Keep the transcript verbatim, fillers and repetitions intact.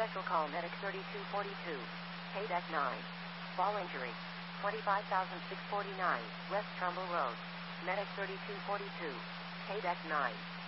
Special call Medic thirty-two forty-two. Paydeck nine. Fall injury. twenty-five thousand six hundred forty-nine, West Trumbull Road. Medic thirty-two forty-two. Paydeck nine.